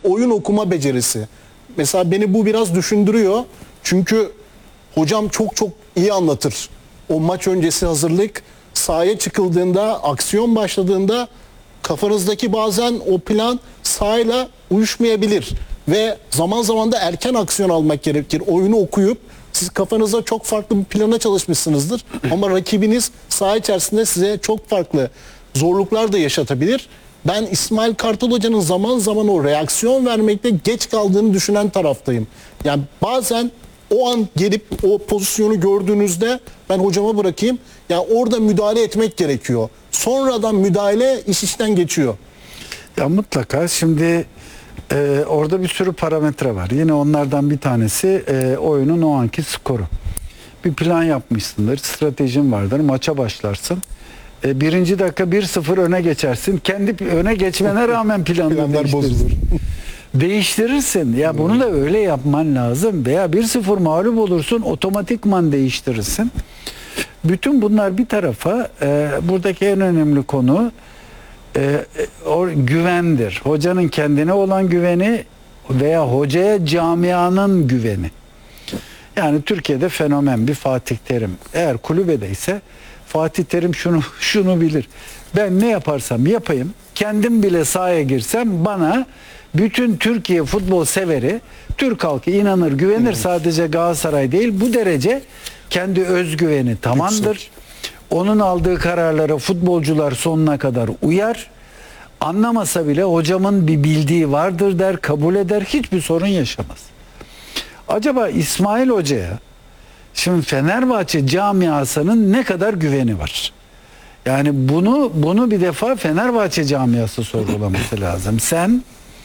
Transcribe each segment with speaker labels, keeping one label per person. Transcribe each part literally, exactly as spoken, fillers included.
Speaker 1: oyun okuma becerisi. Mesela beni bu biraz düşündürüyor. Çünkü hocam çok çok iyi anlatır. O maç öncesi hazırlık, sahaya çıkıldığında, aksiyon başladığında kafanızdaki bazen o plan sahayla uyuşmayabilir. Ve zaman zaman da erken aksiyon almak gerekir. Oyunu okuyup siz kafanızda çok farklı bir plana çalışmışsınızdır. Ama rakibiniz saha içerisinde size çok farklı zorluklar da yaşatabilir. Ben İsmail Kartal Hoca'nın zaman zaman o reaksiyon vermekte geç kaldığını düşünen taraftayım. Yani bazen o an gelip o pozisyonu gördüğünüzde ben hocama bırakayım. Yani orada müdahale etmek gerekiyor. Sonradan müdahale iş işten geçiyor.
Speaker 2: Ya mutlaka şimdi e, orada bir sürü parametre var. Yine onlardan bir tanesi e, oyunun o anki skoru. Bir plan yapmışsındır, stratejin vardır, maça başlarsın. E, birinci dakika bir sıfır öne geçersin. Kendi öne geçmene rağmen planını
Speaker 1: Planlar
Speaker 2: değiştirirsin.
Speaker 1: bozulur.
Speaker 2: Değiştirirsin. Ya bunu da öyle yapman lazım. Veya bir sıfır mağlup olursun, otomatikman değiştirirsin. Bütün bunlar bir tarafa, e, buradaki en önemli konu e, o güvendir. Hocanın kendine olan güveni veya hocaya camianın güveni. Yani Türkiye'de fenomen bir Fatih Terim. Eğer kulübedeyse Fatih Terim şunu şunu bilir. Ben ne yaparsam yapayım, kendim bile sahaya girsem bana bütün Türkiye futbol severi, Türk halkı inanır, güvenir. Evet. Sadece Galatasaray değil, bu derece kendi özgüveni tamamdır. Yüksek. Onun aldığı kararlara futbolcular sonuna kadar uyar. Anlamasa bile hocamın bir bildiği vardır der, kabul eder, hiçbir sorun yaşamaz. Acaba İsmail Hoca'ya şimdi Fenerbahçe camiasının ne kadar güveni var? Yani bunu bunu bir defa Fenerbahçe camiası sorgulaması lazım. Sen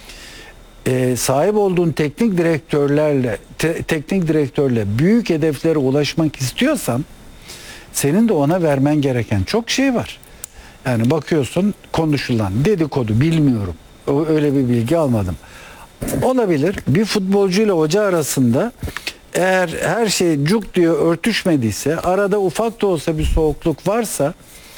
Speaker 2: e, sahip olduğun teknik direktörlerle te, teknik direktörle büyük hedeflere ulaşmak istiyorsan senin de ona vermen gereken çok şey var. Yani bakıyorsun konuşulan dedikodu bilmiyorum. O, öyle bir bilgi almadım. Olabilir. Bir futbolcuyla hoca arasında eğer her şey cuk diye örtüşmediyse, arada ufak da olsa bir soğukluk varsa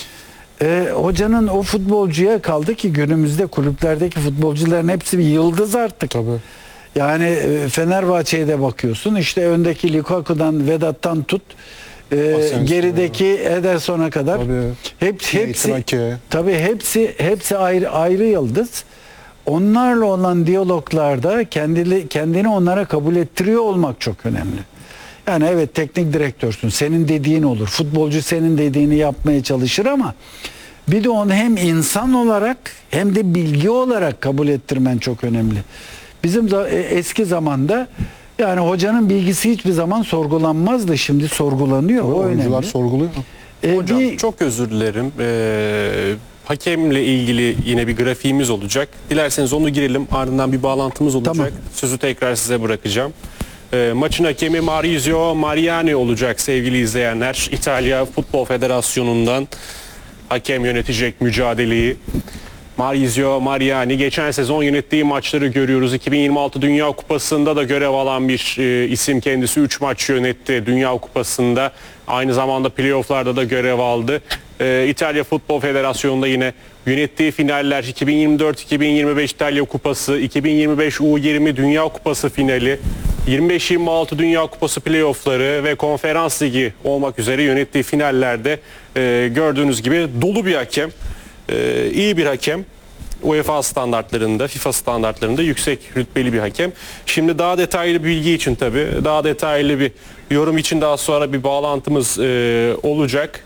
Speaker 2: e, hocanın o futbolcuya kaldı ki günümüzde kulüplerdeki futbolcuların hepsi bir yıldız artık.
Speaker 1: Tabii.
Speaker 2: Yani e, Fenerbahçe'ye de bakıyorsun. İşte öndeki Lukaku'dan, Vedat'tan tut e, gerideki Ederson'a kadar
Speaker 1: tabii.
Speaker 2: Hep, hepsi
Speaker 1: Ake.
Speaker 2: tabii hepsi hepsi ayrı ayrı yıldız. Onlarla olan diyaloglarda kendini, kendini onlara kabul ettiriyor olmak çok önemli. Yani evet teknik direktörsün, senin dediğin olur. Futbolcu senin dediğini yapmaya çalışır ama bir de onu hem insan olarak hem de bilgi olarak kabul ettirmen çok önemli. Bizim eski zamanda yani hocanın bilgisi hiçbir zaman sorgulanmazdı. Şimdi sorgulanıyor. O
Speaker 1: Oyuncular
Speaker 2: önemli.
Speaker 1: sorguluyor.
Speaker 2: Ee,
Speaker 3: Hocam
Speaker 2: bir,
Speaker 3: çok özür dilerim. Ee, hakemle ilgili yine bir grafiğimiz olacak. Dilerseniz onu girelim. Ardından bir bağlantımız olacak.
Speaker 2: Tamam.
Speaker 3: Sözü tekrar size bırakacağım. Ee, maçın hakemi Maurizio Mariani olacak sevgili izleyenler. İtalya Futbol Federasyonu'ndan hakem yönetecek mücadeleyi. Maurizio Mariani geçen sezon yönettiği maçları görüyoruz. iki bin yirmi altı Dünya Kupası'nda da görev alan bir e, isim kendisi. üç maç yönetti Dünya Kupası'nda. Aynı zamanda playoff'larda da görev aldı. E, İtalya Futbol Federasyonu'nda yine yönettiği finaller iki bin yirmi dört iki bin yirmi beş İtalya Kupası, iki bin yirmi beş U yirmi Dünya Kupası finali, yirmi beş yirmi altı Dünya Kupası playoff'ları ve Konferans Ligi olmak üzere yönettiği finallerde e, gördüğünüz gibi dolu bir hakem. Ee, iyi bir hakem. UEFA standartlarında, FIFA standartlarında yüksek rütbeli bir hakem. Şimdi daha detaylı bilgi için tabii, daha detaylı bir yorum için daha sonra bir bağlantımız e, olacak.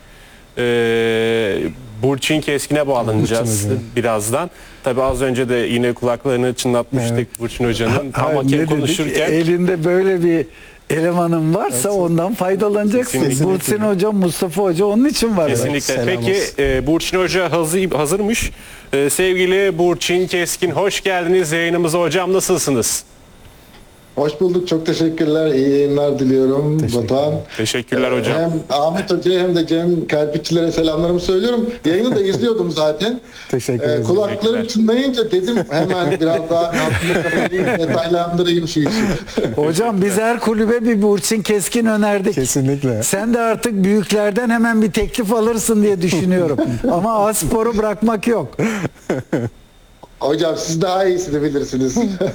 Speaker 3: E, Burçin Keskin'e bağlanacağız
Speaker 1: Burçin
Speaker 3: birazdan. Tabii az önce de yine kulaklarını çınlatmıştık evet. Burçin Hoca'nın. Tam
Speaker 2: Hayır,
Speaker 3: hakem
Speaker 2: ne
Speaker 3: konuşurken.
Speaker 2: dedik? Elinde böyle bir elemanın varsa evet. ondan faydalanacaksın.
Speaker 3: Kesinlikle.
Speaker 2: Burçin Hoca, Mustafa Hoca onun için var.
Speaker 3: Kesinlikle.
Speaker 1: Evet,
Speaker 3: peki e, Burçin Hoca hazır, hazırmış. E, sevgili Burçin Keskin hoş geldiniz yayınımıza hocam, nasılsınız?
Speaker 4: Hoş bulduk. Çok teşekkürler. İyi yayınlar diliyorum Batuhan.
Speaker 3: Teşekkürler hocam.
Speaker 4: Hem Ahmet Hoca'ya hem de Cem Kerpiççilere selamlarımı söylüyorum. Yayını da izliyordum zaten.
Speaker 1: Teşekkür ederim.
Speaker 4: Ee, kulaklarım çınlayınca dedim hemen biraz daha detaylandırayım şu işi.
Speaker 2: Hocam biz her kulübe bir Burçin Keskin önerdik.
Speaker 1: Kesinlikle.
Speaker 2: Sen de artık büyüklerden hemen bir teklif alırsın diye düşünüyorum. Ama A-Spor'u bırakmak yok.
Speaker 4: Hocam siz daha iyisini bilirsiniz.